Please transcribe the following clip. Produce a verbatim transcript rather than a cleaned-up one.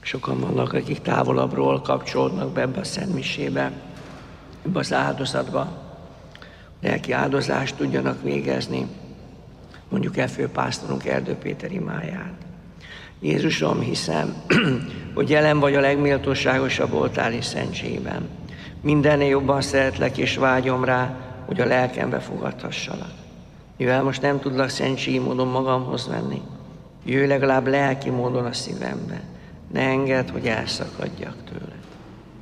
Sokan vannak, akik távolabbról kapcsolódnak be ebbe a szentmisébe, ebbe az áldozatba, lelki áldozást tudjanak végezni, mondjuk el főpásztorunk Erdő Péter imáját. Jézusom, hiszem, hogy jelen vagy a legméltóságosabb oltári szentségben. Mindennél jobban szeretlek és vágyom rá, hogy a lelkembe fogadhassalak. Mivel most nem tudlak szentségi módon magamhoz venni, jöjj legalább lelki módon a szívembe. Ne engedd, hogy elszakadjak tőled.